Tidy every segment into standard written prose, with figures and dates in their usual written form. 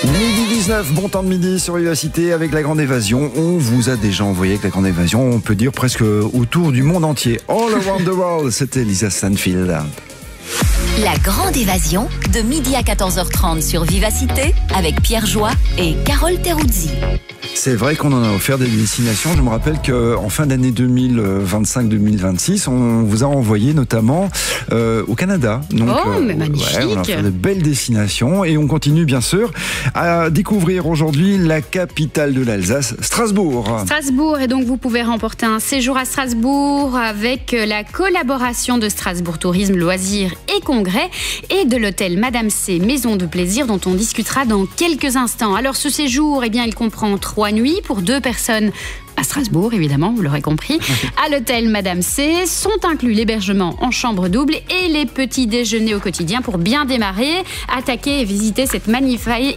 Midi 19, bon temps de midi sur Vivacité avec la Grande Évasion. On vous a déjà envoyé avec la Grande Évasion, on peut dire presque autour du monde entier. All around the world, c'était Lisa Stanfield. La Grande Évasion, de midi à 14h30 sur Vivacité, avec Pierre Joie et Carole Teruzzi. C'est vrai qu'on en a offert des destinations. Je me rappelle qu'en fin d'année 2025-2026, on vous a envoyé notamment au Canada. Donc, mais magnifique. On a fait de belles destinations et on continue bien sûr à découvrir aujourd'hui la capitale de l'Alsace, Strasbourg. Strasbourg, et donc vous pouvez remporter un séjour à Strasbourg avec la collaboration de Strasbourg Tourisme, Loisirs et Congrès et de l'hôtel Madame C, Maison de Plaisir, dont on discutera dans quelques instants. Alors ce séjour, il comprend 3 nuits pour 2 personnes à Strasbourg, évidemment, vous l'aurez compris. À l'hôtel Madame C sont inclus l'hébergement en chambre double et les petits déjeuners au quotidien pour bien démarrer, attaquer et visiter cette magnifique,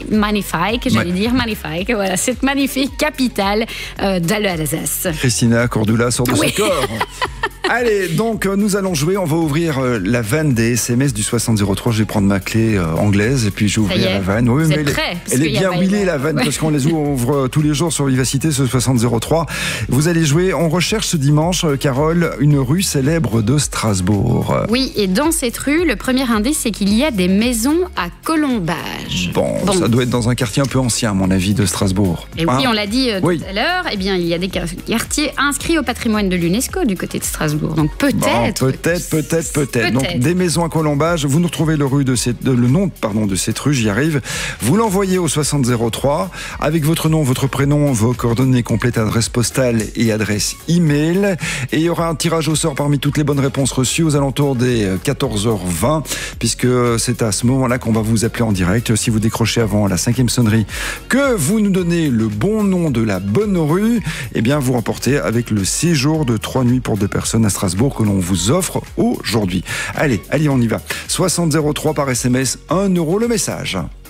cette magnifique capitale de l'Alsace. Christina Cordula sort de son corps. Allez, donc nous allons jouer, on va ouvrir la vanne des SMS du 6003. Je vais prendre ma clé anglaise et puis je vais ouvrir la vanne. Oui, mais elle est bien huilée la vanne, parce qu'on les ouvre tous les jours sur Vivacité, ce 6003. Vous allez jouer, on recherche ce dimanche, Carole, une rue célèbre de Strasbourg. Oui, et dans cette rue, le premier indice, c'est qu'il y a des maisons à colombage. Bon, ça doit être dans un quartier un peu ancien, à mon avis, de Strasbourg. Et oui, on l'a dit tout à l'heure, il y a des quartiers inscrits au patrimoine de l'UNESCO du côté de Strasbourg. Donc peut-être. Donc des maisons à colombage. Vous nous retrouvez le nom de cette rue, j'y arrive. Vous l'envoyez au 6003 avec votre nom, votre prénom, vos coordonnées complètes, adresse postale et adresse email. Et il y aura un tirage au sort parmi toutes les bonnes réponses reçues aux alentours des 14h20, puisque c'est à ce moment-là qu'on va vous appeler en direct. Si vous décrochez avant la 5e sonnerie, que vous nous donnez le bon nom de la bonne rue, vous remportez avec le séjour de 3 nuits pour 2 personnes à Strasbourg que l'on vous offre aujourd'hui. Allez, on y va. 6003 par SMS, 1 € le message.